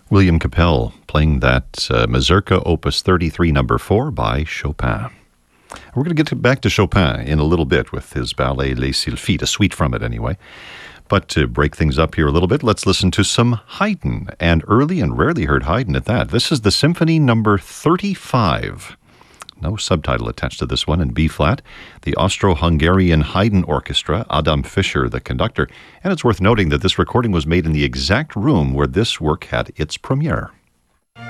William Capell playing that Mazurka Opus 33 number 4 by Chopin. We're going to get back to Chopin in a little bit with his ballet Les Sylphides, a suite from it anyway. But to break things up here a little bit, let's listen to some Haydn, and early and rarely heard Haydn at that. This is the Symphony number 35. No subtitle attached to this one in B-flat. The Austro-Hungarian Haydn Orchestra, Adam Fischer, the conductor. And it's worth noting that this recording was made in the exact room where this work had its premiere.